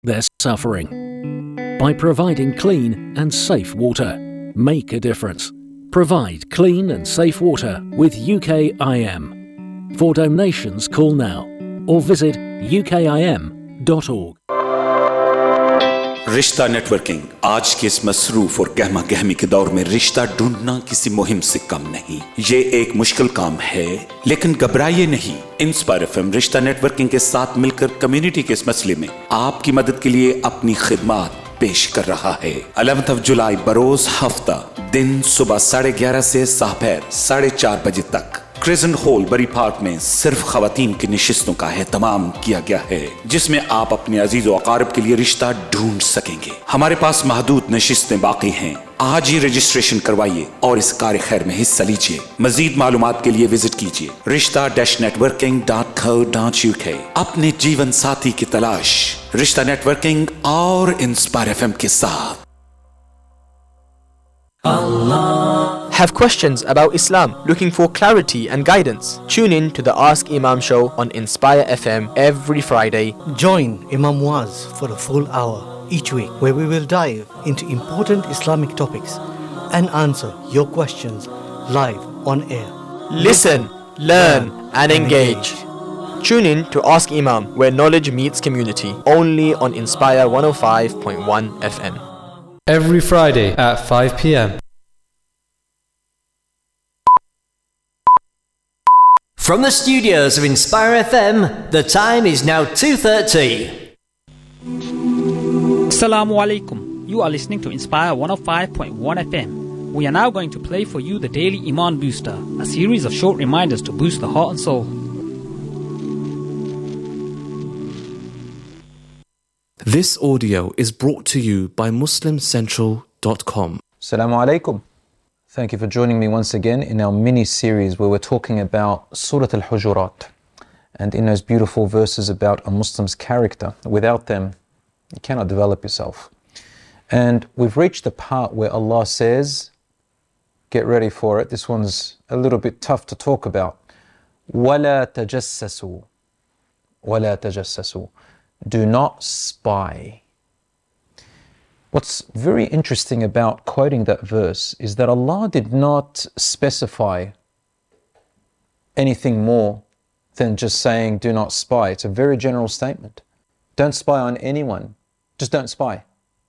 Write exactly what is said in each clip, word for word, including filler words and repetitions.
their suffering. By providing clean and safe water, make a difference. Provide clean and safe water with U K I M. For donations, call now or visit U K I M dot org. रिश्ता networking आज के इस मसरूफ और गहमा गहमी के दौर में रिश्ता ढूंढना किसी मुहिम से कम नहीं। ये एक मुश्किल काम है, लेकिन घबराइए नहीं। इंस्पायर एफएम रिश्ता नेटवर्किंग के साथ मिलकर कम्युनिटी के इस मसले में आपकी मदद के लिए अपनी खिदमत पेश कर रहा है। ग्यारह जुलाई बरोज हफ्ता दिन सुबह साढ़े ग्यारह से दोपहर साढ़े चार बजे तक क्रिजेंट हॉल बरी पार्क में सिर्फ खवातीन की नशिस्तों का एहतमाम किया गया है, जिसमें आप अपने अजीज व अकारिब के लिए रिश्ता ढूंढ सकेंगे। हमारे पास महदूद नशिस्तें बाकी हैं। आज ही रजिस्ट्रेशन करवाइए और इस कार्य खैर में हिस्सा लीजिए। मजीद मालूमात के लिए विजिट कीजिए रिश्ता dash networking dot co dot U के। अपने जीवन साथी की तलाश रिश्ता नेटवर्किंग और इंस्पायर एफएम के साथ। Have questions about Islam, looking for clarity and guidance? Tune in to the Ask Imam show on Inspire F M every Friday. Join Imam Muaz for a full hour each week, where we will dive into important Islamic topics and answer your questions live on air. Listen, learn and engage. Tune in to Ask Imam, where knowledge meets community, only on Inspire one oh five point one F M. Every Friday at five p m. From the studios of Inspire F M, the time is now two thirty. Assalamu alaikum. You are listening to Inspire one oh five point one F M. We are now going to play for you the Daily Iman Booster, a series of short reminders to boost the heart and soul. This audio is brought to you by Muslim Central dot com. Assalamu alaikum. Thank you for joining me once again in our mini-series where we're talking about Surah Al-Hujurat, and in those beautiful verses about a Muslim's character. Without them, you cannot develop yourself. And we've reached the part where Allah says, get ready for it, this one's a little bit tough to talk about. وَلَا تَجَسَّسُوا وَلَا تَجَسَّسُوا. Do not spy. What's very interesting about quoting that verse is that Allah did not specify anything more than just saying do not spy. It's a very general statement. Don't spy on anyone. Just don't spy.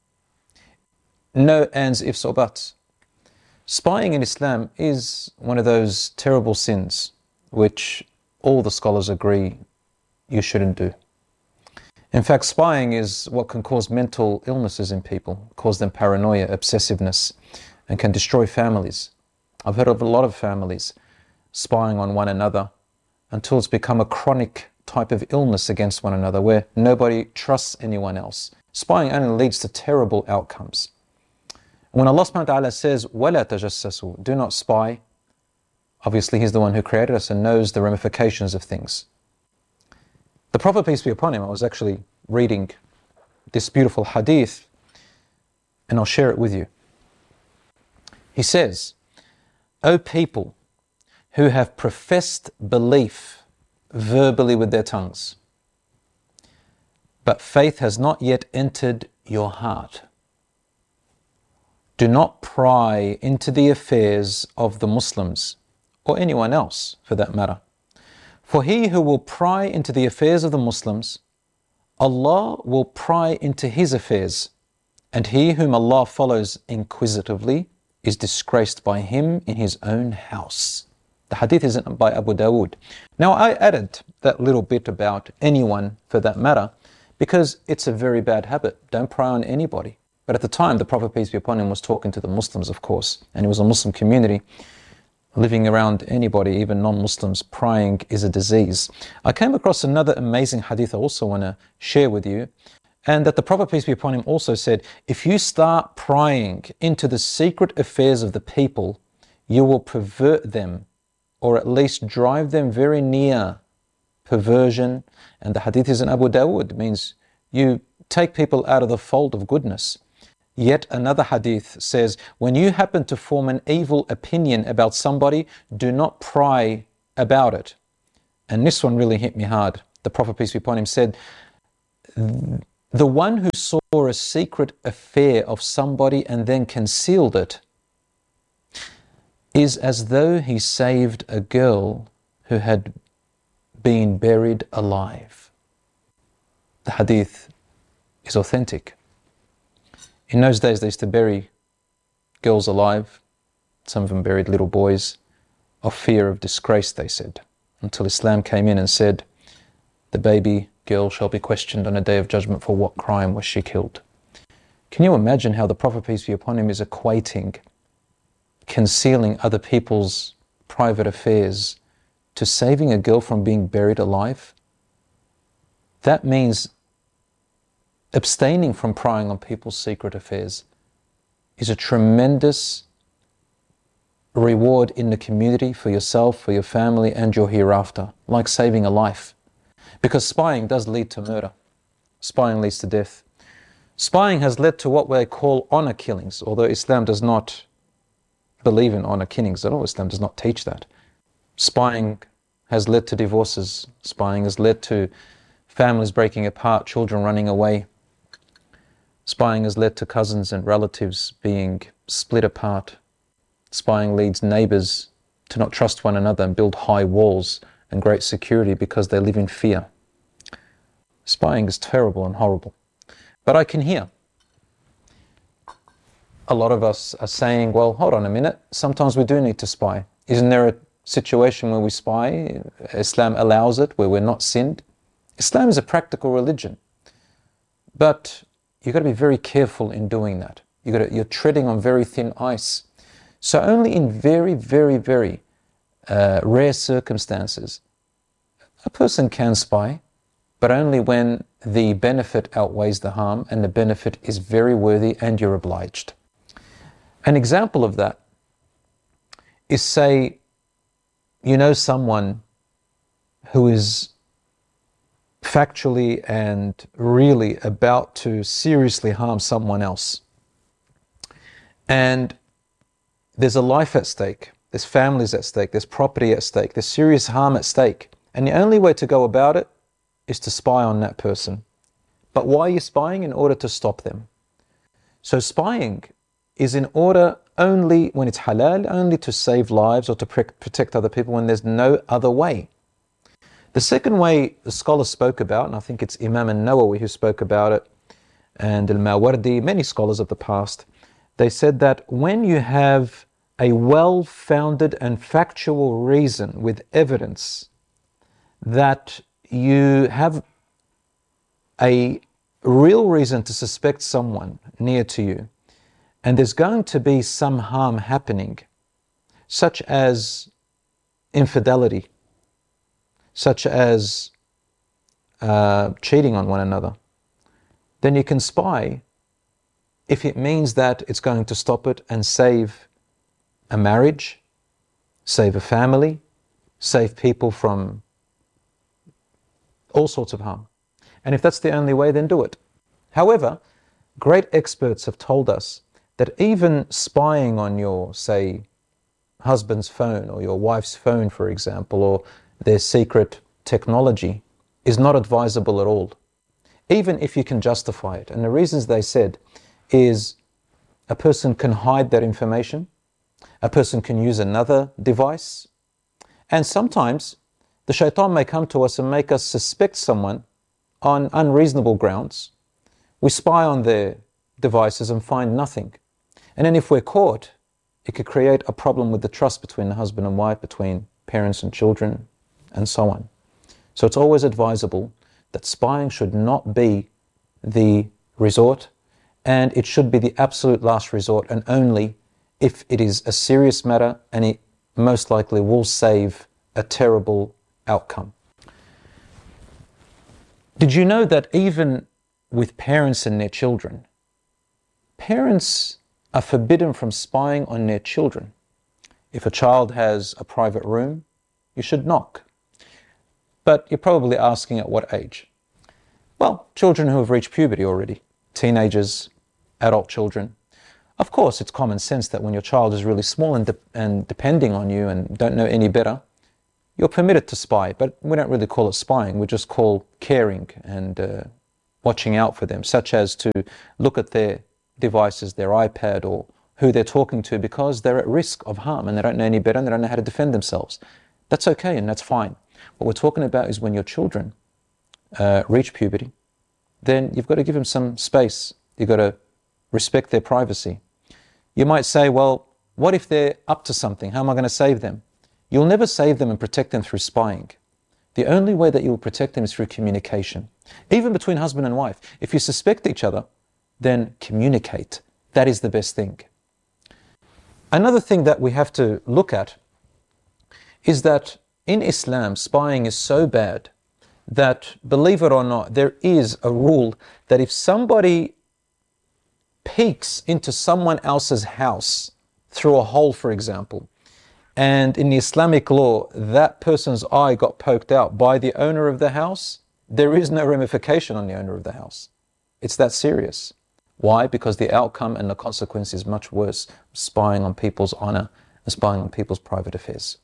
No ands, ifs or buts. Spying in Islam is one of those terrible sins which all the scholars agree you shouldn't do. In fact, spying is what can cause mental illnesses in people, cause them paranoia, obsessiveness, and can destroy families. I've heard of a lot of families spying on one another until it's become a chronic type of illness against one another where nobody trusts anyone else. Spying only leads to terrible outcomes. When Allah subhanahu wa ta'ala says, وَلَا تَجَسَّسُوا, do not spy, obviously He's the one who created us and knows the ramifications of things. The Prophet, peace be upon him, I was actually reading this beautiful hadith, and I'll share it with you. He says, O people who have professed belief verbally with their tongues, but faith has not yet entered your heart, do not pry into the affairs of the Muslims, or anyone else for that matter. For he who will pry into the affairs of the Muslims, Allah will pry into his affairs, and he whom Allah follows inquisitively is disgraced by him in his own house. The hadith is by Abu Dawood. Now I added that little bit about anyone for that matter because it's a very bad habit. Don't pry on anybody. But at the time, the Prophet, peace be upon him, was talking to the Muslims, of course, and it was a Muslim community. Living around anybody, even non-Muslims, prying is a disease. I came across another amazing hadith I also want to share with you, and that the Prophet, peace be upon him, also said, if you start prying into the secret affairs of the people, you will pervert them, or at least drive them very near perversion. And the hadith is in Abu Dawood, means you take people out of the fold of goodness. Yet another hadith says, when you happen to form an evil opinion about somebody, do not pry about it. And this one really hit me hard. The Prophet, peace be upon him, said, The one who saw a secret affair of somebody and then concealed it is as though he saved a girl who had been buried alive. The hadith is authentic. In those days they used to bury girls alive. Some of them buried little boys of fear of disgrace, they said, until Islam came in and said, the baby girl shall be questioned on a day of judgment for what crime was she killed. Can you imagine how the Prophet, peace be upon him, is equating concealing other people's private affairs to saving a girl from being buried alive? That means abstaining from prying on people's secret affairs is a tremendous reward in the community for yourself, for your family, and your hereafter, like saving a life. Because spying does lead to murder. Spying leads to death. Spying has led to what they call honor killings, although Islam does not believe in honor killings at all. Islam does not teach that. Spying has led to divorces. Spying has led to families breaking apart, children running away. Spying has led to cousins and relatives being split apart. Spying leads neighbors to not trust one another and build high walls and great security because they live in fear. Spying is terrible and horrible. But I can hear a lot of us are saying, well, hold on a minute, sometimes we do need to spy. Isn't there a situation where we spy? Islam allows it, where we're not sinned. Islam is a practical religion. But you've got to be very careful in doing that. You've got to, you're treading on very thin ice. So only in very, very, very uh, rare circumstances, a person can spy, but only when the benefit outweighs the harm and the benefit is very worthy and you're obliged. An example of that is, say, you know someone who is factually and really about to seriously harm someone else. And there's a life at stake, there's families at stake, there's property at stake, there's serious harm at stake. And the only way to go about it is to spy on that person. But why are you spying? In order to stop them. So spying is in order only when it's halal, only to save lives or to protect other people when there's no other way. The second way the scholars spoke about, and I think it's Imam al-Nawawi who spoke about it, and al-Mawardi, many scholars of the past, they said that when you have a well-founded and factual reason with evidence that you have a real reason to suspect someone near to you, and there's going to be some harm happening, such as infidelity, such as uh, cheating on one another, then you can spy if it means that it's going to stop it and save a marriage, save a family, save people from all sorts of harm. And if that's the only way, then do it. However, great experts have told us that even spying on your, say, husband's phone or your wife's phone, for example, or their secret technology is not advisable at all, even if you can justify it. And the reasons they said is a person can hide that information, a person can use another device, and sometimes the shaitan may come to us and make us suspect someone on unreasonable grounds. We spy on their devices and find nothing. And then if we're caught, it could create a problem with the trust between the husband and wife, between parents and children, and so on. So it's always advisable that spying should not be the resort, and it should be the absolute last resort, and only if it is a serious matter and it most likely will save a terrible outcome. Did you know that even with parents and their children, parents are forbidden from spying on their children? If a child has a private room, you should knock. But you're probably asking at what age? Well, children who have reached puberty already, teenagers, adult children. Of course, it's common sense that when your child is really small and, de- and depending on you and don't know any better, you're permitted to spy, but we don't really call it spying. We just call caring and uh, watching out for them, such as to look at their devices, their iPad, or who they're talking to, because they're at risk of harm and they don't know any better and they don't know how to defend themselves. That's okay and that's fine. What we're talking about is when your children uh, reach puberty, then you've got to give them some space. You've got to respect their privacy. You might say, well, what if they're up to something? How am I going to save them? You'll never save them and protect them through spying. The only way that you will protect them is through communication. Even between husband and wife. If you suspect each other, then communicate. That is the best thing. Another thing that we have to look at is that in Islam, spying is so bad that, believe it or not, there is a rule that if somebody peeks into someone else's house through a hole, for example, and in the Islamic law, that person's eye got poked out by the owner of the house, there is no ramification on the owner of the house. It's that serious. Why? Because the outcome and the consequence is much worse, spying on people's honor and spying on people's private affairs.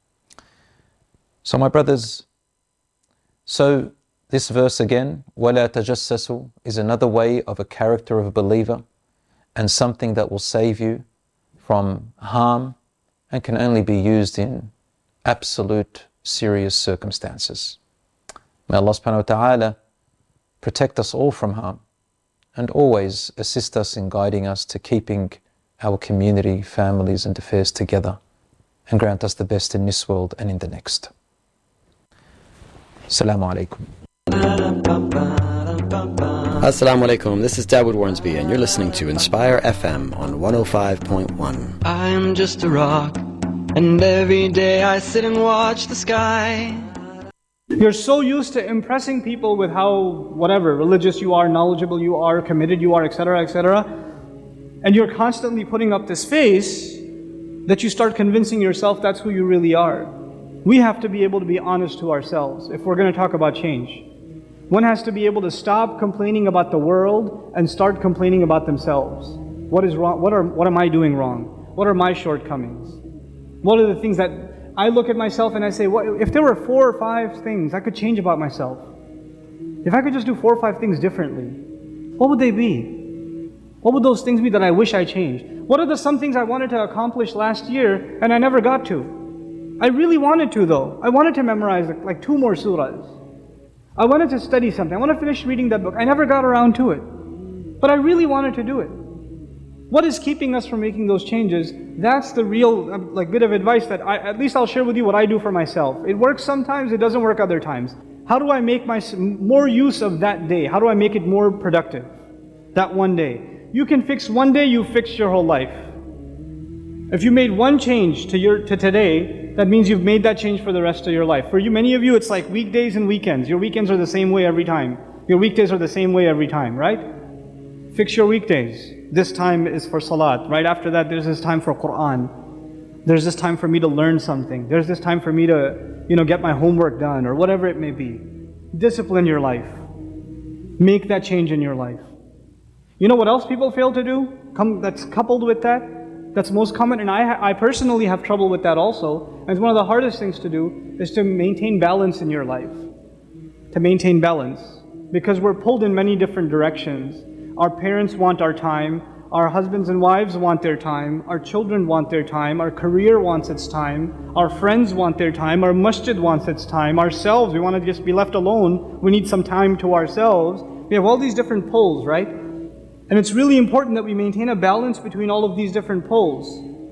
So my brothers, so this verse again, وَلَا تَجَسَّسُوا, is another way of a character of a believer and something that will save you from harm and can only be used in absolute serious circumstances. May Allah subhanahu wa ta'ala protect us all from harm and always assist us in guiding us to keeping our community, families and affairs together, and grant us the best in this world and in the next. Assalamu alaikum. Assalamu alaikum, this is Dawood Warnsby and you're listening to Inspire F M on one oh five point one. I am just a rock, and every day I sit and watch the sky. You're so used to impressing people with how, whatever, religious you are, knowledgeable you are, committed you are, et cetera, et cetera, and you're constantly putting up this face that you start convincing yourself that's who you really are. We have to be able to be honest to ourselves if we're going to talk about change. One has to be able to stop complaining about the world and start complaining about themselves. What is wrong? What are? What am I doing wrong? What are my shortcomings? What are the things that I look at myself and I say, what, if there were four or five things I could change about myself, if I could just do four or five things differently, what would they be? What would those things be that I wish I changed? What are the some things I wanted to accomplish last year and I never got to? I really wanted to though. I wanted to memorize like two more surahs. I wanted to study something. I want to finish reading that book. I never got around to it. But I really wanted to do it. What is keeping us from making those changes? That's the real uh, like bit of advice that I, at least I'll share with you what I do for myself. It works sometimes, it doesn't work other times. How do I make my more use of that day? How do I make it more productive? That one day. You can fix one day, you fixed your whole life. If you made one change to your to today, that means you've made that change for the rest of your life. For you, many of you, it's like weekdays and weekends. Your weekends are the same way every time. Your weekdays are the same way every time, right? Fix your weekdays. This time is for salat. Right after that, there's this time for Quran. There's this time for me to learn something. There's this time for me to, you know, get my homework done or whatever it may be. Discipline your life. Make that change in your life. You know what else people fail to do? Come, that's coupled with that. That's most common, and I, I personally have trouble with that also. And it's one of the hardest things to do is to maintain balance in your life. To maintain balance. Because we're pulled in many different directions. Our parents want our time, our husbands and wives want their time, our children want their time, our career wants its time, our friends want their time, our masjid wants its time, ourselves, we want to just be left alone, we need some time to ourselves. We have all these different poles, right? And it's really important that we maintain a balance between all of these different poles.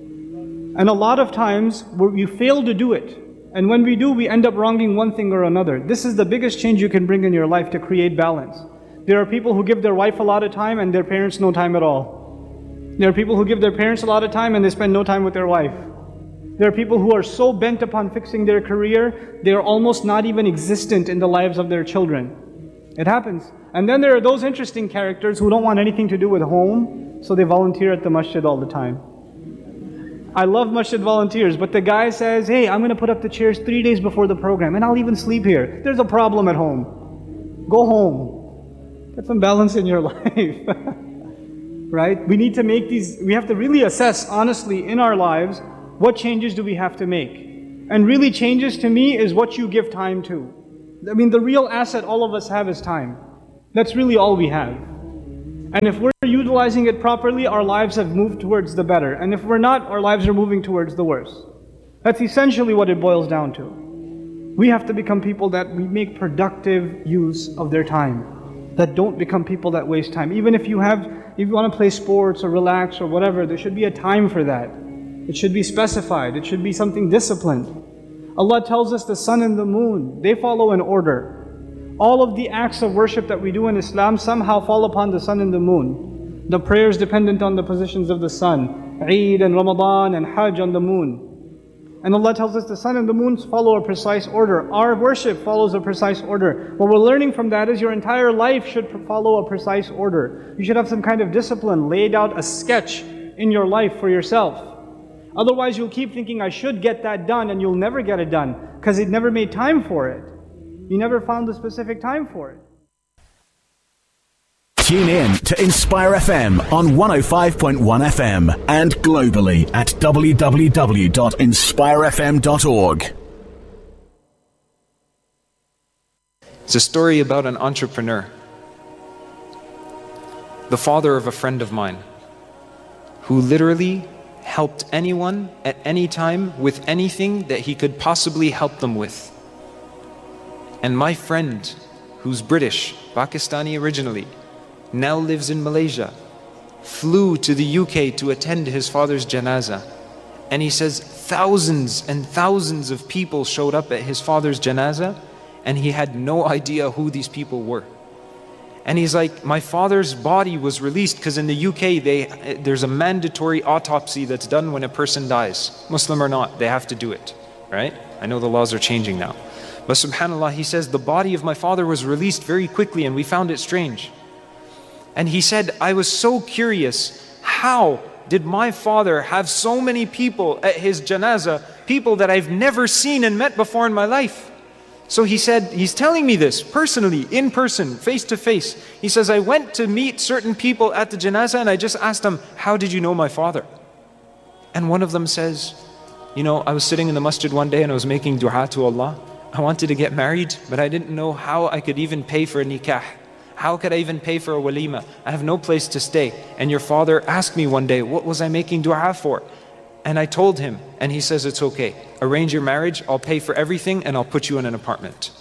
And a lot of times, we fail to do it. And when we do, we end up wronging one thing or another. This is the biggest change you can bring in your life to create balance. There are people who give their wife a lot of time and their parents no time at all. There are people who give their parents a lot of time and they spend no time with their wife. There are people who are so bent upon fixing their career, they are almost not even existent in the lives of their children. It happens. And then there are those interesting characters who don't want anything to do with home, so they volunteer at the masjid all the time. I love masjid volunteers, but the guy says, hey, I'm going to put up the chairs three days before the program and I'll even sleep here. There's a problem at home. Go home. Get some balance in your life. Right? We need to make these, we have to really assess honestly in our lives, what changes do we have to make? And really changes to me is what you give time to. I mean, the real asset all of us have is time. That's really all we have. And if we're utilizing it properly, our lives have moved towards the better. And if we're not, our lives are moving towards the worse. That's essentially what it boils down to. We have to become people that we make productive use of their time, that don't become people that waste time. Even if you have, if you want to play sports or relax or whatever, there should be a time for that. It should be specified. It should be something disciplined. Allah tells us the sun and the moon, they follow an order. All of the acts of worship that we do in Islam somehow fall upon the sun and the moon. The prayers dependent on the positions of the sun. Eid and Ramadan and Hajj on the moon. And Allah tells us the sun and the moon follow a precise order. Our worship follows a precise order. What we're learning from that is your entire life should follow a precise order. You should have some kind of discipline, laid out a sketch in your life for yourself. Otherwise you'll keep thinking, I should get that done, and you'll never get it done because it never made time for it. You never found the specific time for it. Tune in to Inspire F M on one oh five point one F M and globally at w w w dot inspire f m dot org. It's a story about an entrepreneur, the father of a friend of mine, who literally helped anyone at any time with anything that he could possibly help them with. And my friend, who's British, Pakistani originally, now lives in Malaysia, flew to the U K to attend his father's janazah. And he says thousands and thousands of people showed up at his father's janazah, and he had no idea who these people were. And he's like, my father's body was released because in the U K they, there's a mandatory autopsy that's done when a person dies. Muslim or not, they have to do it, right? I know the laws are changing now. But subhanAllah, he says, the body of my father was released very quickly and we found it strange. And he said, I was so curious, how did my father have so many people at his janazah, people that I've never seen and met before in my life? So he said, he's telling me this personally, in person, face to face. He says, I went to meet certain people at the janazah and I just asked them, how did you know my father? And one of them says, you know, I was sitting in the masjid one day and I was making dua to Allah. I wanted to get married, but I didn't know how I could even pay for a nikah. How could I even pay for a walima? I have no place to stay. And your father asked me one day, what was I making dua for? And I told him, and he says, it's okay. Arrange your marriage, I'll pay for everything, and I'll put you in an apartment.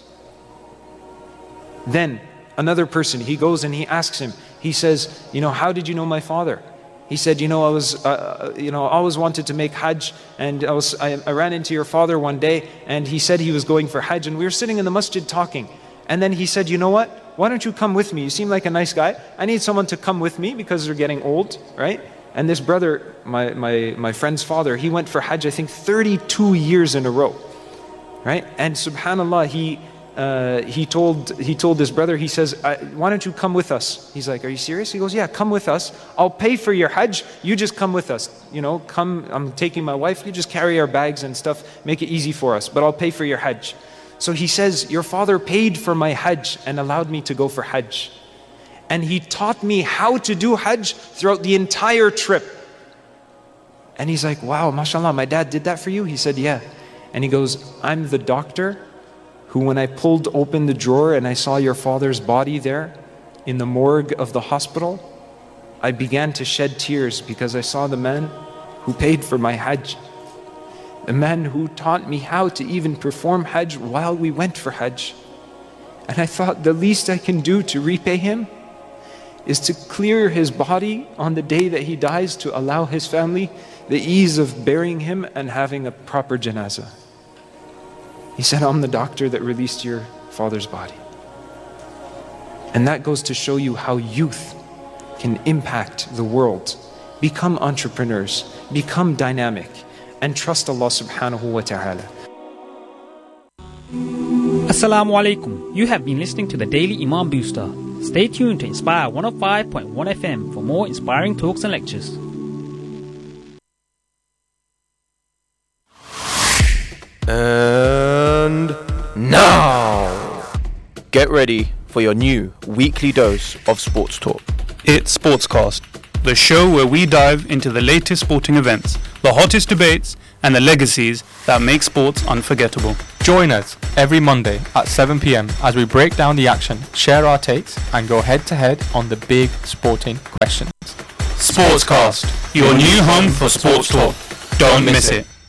Then, another person, he goes and he asks him, he says, you know, how did you know my father? He said, you know, I was, uh, you know, I always wanted to make Hajj, and I was, I, I ran into your father one day, and he said he was going for Hajj, and we were sitting in the masjid talking. And then he said, you know what? Why don't you come with me? You seem like a nice guy. I need someone to come with me because they're getting old, right? And this brother, my, my, my friend's father, he went for Hajj, I think thirty-two years in a row, right? And subhanAllah, he, uh, he, told, he told this brother, he says, why don't you come with us? He's like, are you serious? He goes, yeah, come with us. I'll pay for your Hajj. You just come with us. You know, come, I'm taking my wife. You just carry our bags and stuff. Make it easy for us, but I'll pay for your Hajj. So he says, your father paid for my Hajj and allowed me to go for Hajj. And he taught me how to do Hajj throughout the entire trip. And he's like, wow, mashallah, my dad did that for you? He said, yeah. And he goes, I'm the doctor who, when I pulled open the drawer and I saw your father's body there in the morgue of the hospital, I began to shed tears because I saw the man who paid for my Hajj. The man who taught me how to even perform Hajj while we went for Hajj. And I thought the least I can do to repay him is to clear his body on the day that he dies, to allow his family the ease of burying him and having a proper janazah. He said, I'm the doctor that released your father's body. And that goes to show you how youth can impact the world. Become entrepreneurs, become dynamic, and trust Allah subhanahu wa ta'ala. Assalamu alaikum. You have been listening to the Daily Imam Booster. Stay tuned to Inspire one oh five point one F M for more inspiring talks and lectures. And now, get ready for your new weekly dose of sports talk. It's Sportscast, the show where we dive into the latest sporting events, the hottest debates, and the legacies that make sports unforgettable. Join us every Monday at seven p m as we break down the action, share our takes, and go head to head on the big sporting questions. Sportscast, your new home for sports talk. Don't miss it.